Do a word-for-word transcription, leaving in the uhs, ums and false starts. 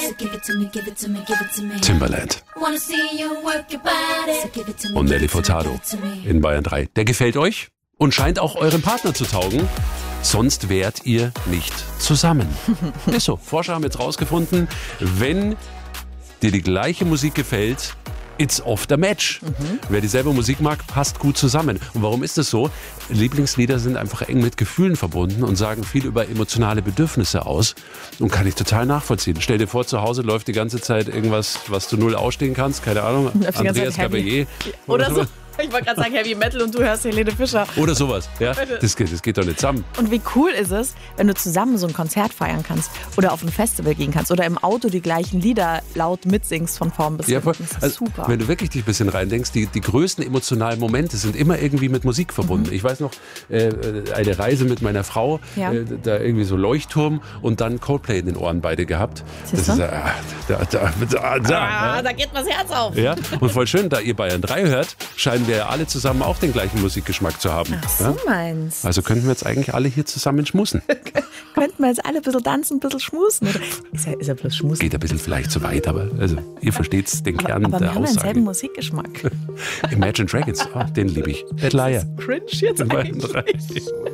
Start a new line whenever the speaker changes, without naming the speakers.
Timbaland und Nelly Furtado in Bayern drei. Der gefällt euch und scheint auch eurem Partner zu taugen. Sonst wärt ihr nicht zusammen. Ist so. Forscher haben jetzt rausgefunden, wenn dir die gleiche Musik gefällt, it's off the match. Mhm. Wer dieselbe Musik mag, passt gut zusammen. Und warum ist das so? Lieblingslieder sind einfach eng mit Gefühlen verbunden und sagen viel über emotionale Bedürfnisse aus. Und kann ich total nachvollziehen. Stell dir vor, zu Hause läuft die ganze Zeit irgendwas, was du null ausstehen kannst. Keine Ahnung. Andreas Gabalier.
Oder so. Ich wollte gerade sagen Heavy Metal und du hörst Helene Fischer.
Oder sowas. Ja, das geht, das geht doch nicht zusammen.
Und wie cool ist es, wenn du zusammen so ein Konzert feiern kannst oder auf ein Festival gehen kannst oder im Auto die gleichen Lieder laut mitsingst von vorn bis
ja,
hinten. Das ist
also,
super.
Wenn du wirklich dich ein bisschen reindenkst, die, die größten emotionalen Momente sind immer irgendwie mit Musik verbunden. Mhm. Ich weiß noch, äh, eine Reise mit meiner Frau,
ja.
äh, da irgendwie so Leuchtturm und dann Coldplay in den Ohren beide gehabt.
Siehst
das
du?
ist, äh, da, da, da, da,
ah,
ja.
da geht mir das Herz auf.
Ja, und voll schön, da ihr Bayern drei hört, scheinen wir alle zusammen auch den gleichen Musikgeschmack zu haben.
Ach so,
ja?
meinst.
Also könnten wir jetzt eigentlich alle hier zusammen schmusen.
Könnten wir jetzt alle ein bisschen tanzen, ein bisschen schmusen? Oder? Ist ja, ist ja bloß schmusen.
Geht ein bisschen vielleicht zu weit, aber also, ihr versteht den Kern
aber, aber
der
wir haben
Aussage.
denselben Musikgeschmack.
Imagine Dragons, oh, den liebe ich. Bad Liar.
Cringe jetzt eigentlich.